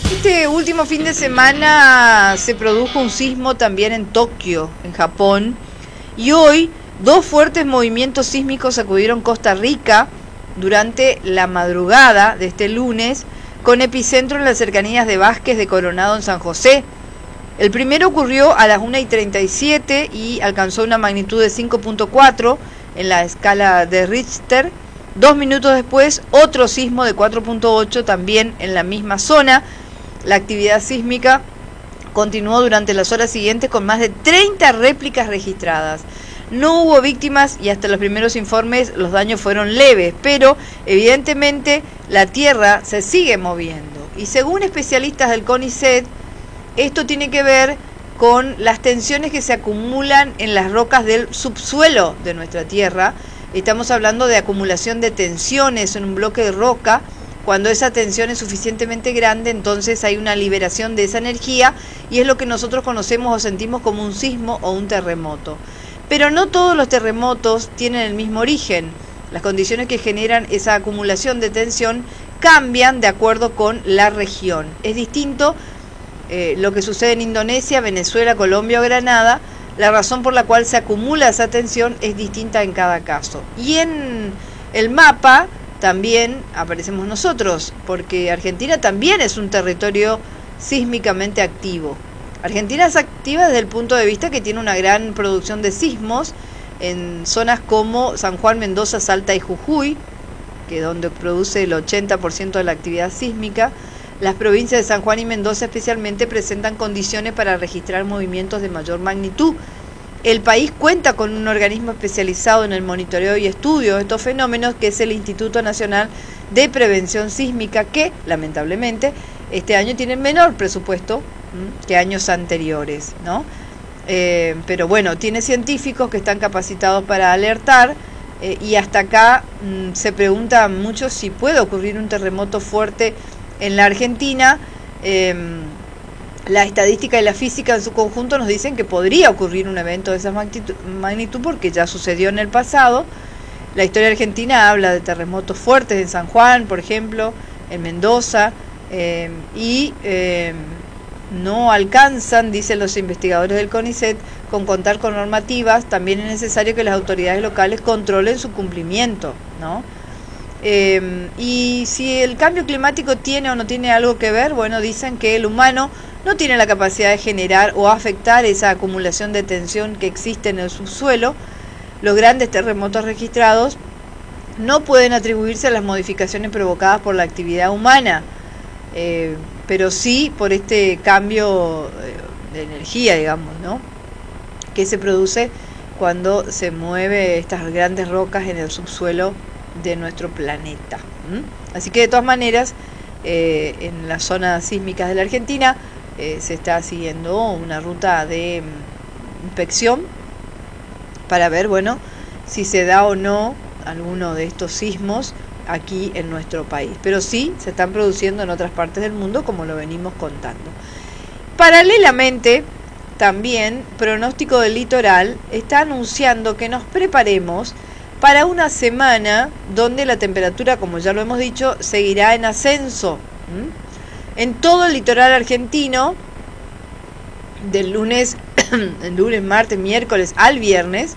Este último fin de semana se produjo un sismo también en Tokio, en Japón, y hoy dos fuertes movimientos sísmicos sacudieron Costa Rica durante la madrugada de este lunes, con epicentro en las cercanías de Vázquez de Coronado en San José. El primero ocurrió a las 1:37 y alcanzó una magnitud de 5.4 en la escala de Richter. 2 minutos después, otro sismo de 4.8 también en la misma zona. La actividad sísmica continuó durante las horas siguientes con más de 30 réplicas registradas. No hubo víctimas y hasta los primeros informes los daños fueron leves, pero evidentemente la Tierra se sigue moviendo. Y según especialistas del CONICET, esto tiene que ver con las tensiones que se acumulan en las rocas del subsuelo de nuestra Tierra. Estamos hablando de acumulación de tensiones en un bloque de roca. Cuando esa tensión es suficientemente grande, entonces hay una liberación de esa energía y es lo que nosotros conocemos o sentimos como un sismo o un terremoto. Pero no todos los terremotos tienen el mismo origen. Las condiciones que generan esa acumulación de tensión cambian de acuerdo con la región. Es distinto lo que sucede en Indonesia, Venezuela, Colombia o Granada. La razón por la cual se acumula esa tensión es distinta en cada caso. Y en el mapa también aparecemos nosotros, porque Argentina también es un territorio sísmicamente activo. Argentina es activa desde el punto de vista que tiene una gran producción de sismos en zonas como San Juan, Mendoza, Salta y Jujuy, que es donde produce el 80% de la actividad sísmica. Las provincias de San Juan y Mendoza especialmente presentan condiciones para registrar movimientos de mayor magnitud. El país cuenta con un organismo especializado en el monitoreo y estudio de estos fenómenos, que es el Instituto Nacional de Prevención Sísmica, que lamentablemente este año tiene menor presupuesto que años anteriores, ¿no? Pero bueno, tiene científicos que están capacitados para alertar y hasta acá se pregunta mucho si puede ocurrir un terremoto fuerte en la Argentina. La estadística y la física en su conjunto nos dicen que podría ocurrir un evento de esa magnitud porque ya sucedió en el pasado. La historia argentina habla de terremotos fuertes en San Juan, por ejemplo, en Mendoza, y no alcanzan, dicen los investigadores del CONICET, con contar con normativas. También es necesario que las autoridades locales controlen su cumplimiento, ¿no? Y si el cambio climático tiene o no tiene algo que ver, bueno, dicen que el humano no tiene la capacidad de generar o afectar esa acumulación de tensión que existe en el subsuelo. Los grandes terremotos registrados no pueden atribuirse a las modificaciones provocadas por la actividad humana, pero sí por este cambio de energía, digamos, ¿no?, que se produce cuando se mueve estas grandes rocas en el subsuelo de nuestro planeta. Así que de todas maneras, en las zonas sísmicas de la Argentina se está siguiendo una ruta de inspección para ver, bueno, si se da o no alguno de estos sismos aquí en nuestro país. Pero sí se están produciendo en otras partes del mundo, como lo venimos contando. Paralelamente, también Pronóstico del Litoral está anunciando que nos preparemos para una semana donde la temperatura, como ya lo hemos dicho, seguirá en ascenso. En todo el litoral argentino, del lunes, martes, miércoles al viernes,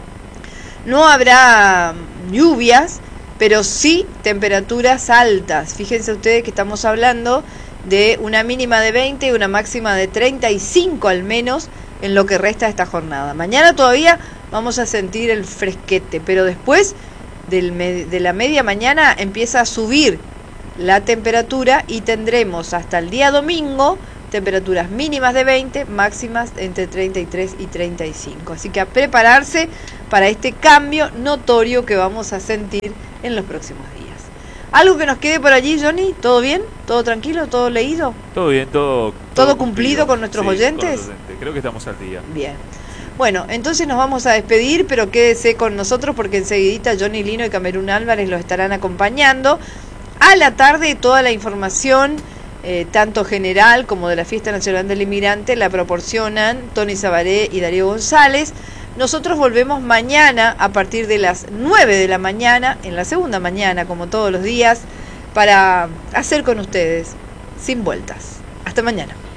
no habrá lluvias, pero sí temperaturas altas. Fíjense ustedes que estamos hablando de una mínima de 20 y una máxima de 35 al menos en lo que resta de esta jornada. Mañana todavía vamos a sentir el fresquete, pero después de la media mañana empieza a subir la temperatura y tendremos hasta el día domingo temperaturas mínimas de 20, máximas entre 33 y 35. Así que a prepararse para este cambio notorio que vamos a sentir en los próximos días. ¿Algo que nos quede por allí, Johnny? ¿Todo bien? ¿Todo tranquilo? ¿Todo leído? Todo bien, todo cumplido con nuestros oyentes. Creo que estamos al día. Bien. Bueno, entonces nos vamos a despedir, pero quédese con nosotros porque enseguidita Johnny Lino y Camerún Álvarez los estarán acompañando. A la tarde toda la información, tanto general como de la Fiesta Nacional del Inmigrante, la proporcionan Tony Sabaré y Darío González. Nosotros volvemos mañana a partir de las 9 de la mañana, en la segunda mañana, como todos los días, para hacer con ustedes sin vueltas. Hasta mañana.